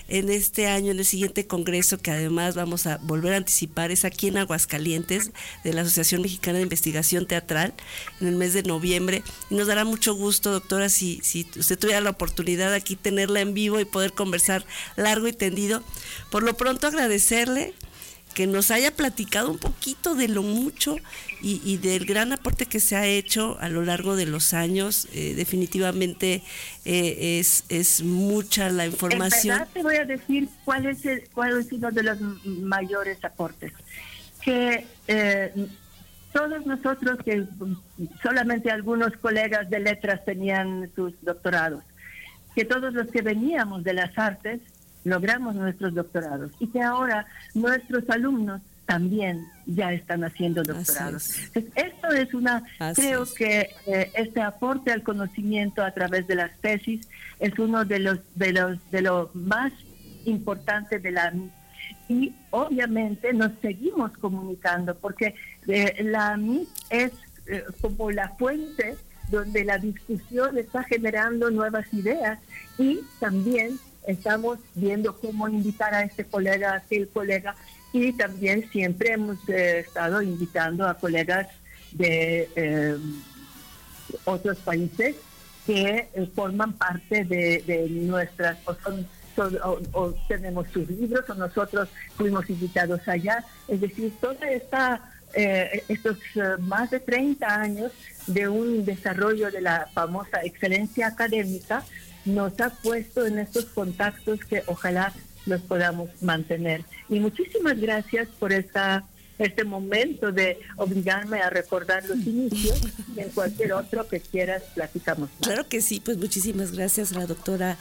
en este año, en el siguiente congreso, que además vamos a volver a anticipar, es aquí en Aguascalientes, de la Asociación Mexicana de Investigación Teatral, en el mes de noviembre. Y nos dará mucho gusto, doctora, si usted tuviera la oportunidad aquí tenerla en vivo y poder conversar largo y tendido. Por lo pronto, agradecerle que nos haya platicado un poquito de lo mucho y del gran aporte que se ha hecho a lo largo de los años. Definitivamente es mucha la información. En verdad te voy a decir cuál es uno de los mayores aportes. Que todos nosotros, que solamente algunos colegas de letras tenían sus doctorados, que todos los que veníamos de las artes logramos nuestros doctorados y que ahora nuestros alumnos también ya están haciendo doctorados. Entonces, esto es creo que este aporte al conocimiento a través de las tesis es uno de lo más importante de la MIT. Y obviamente nos seguimos comunicando porque la MIT es como la fuente donde la discusión está generando nuevas ideas, y también estamos viendo cómo invitar a este colega, a aquel colega, y también siempre hemos estado invitando a colegas de otros países que forman parte de nuestras, o tenemos sus libros, o nosotros fuimos invitados allá. Es decir, toda estos más de 30 años de un desarrollo de la famosa excelencia académica nos ha puesto en estos contactos que ojalá los podamos mantener. Y muchísimas gracias por este momento de obligarme a recordar los inicios, y en cualquier otro que quieras platicamos más. Claro que sí, pues muchísimas gracias a la doctora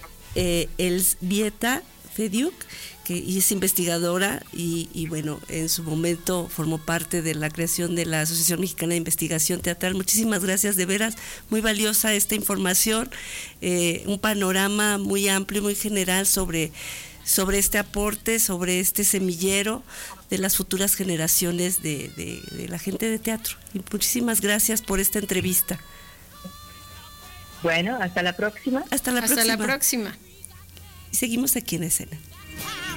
Elzbieta Fediuk, que es investigadora y bueno, en su momento formó parte de la creación de la Asociación Mexicana de Investigación Teatral. Muchísimas gracias, de veras, muy valiosa esta información, un panorama muy amplio, muy general sobre este aporte, sobre este semillero de las futuras generaciones de la gente de teatro. Y muchísimas gracias por esta entrevista. Bueno, hasta la próxima. Hasta la próxima. Y seguimos aquí en Escena.